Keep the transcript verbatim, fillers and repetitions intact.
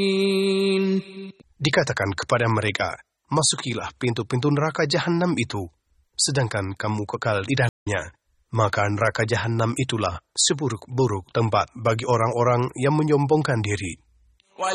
Dikatakan kepada mereka, masukilah pintu-pintu neraka jahanam itu, sedangkan kamu kekal di dalamnya. Maka neraka jahanam itulah seburuk-buruk tempat bagi orang-orang yang menyombongkan diri.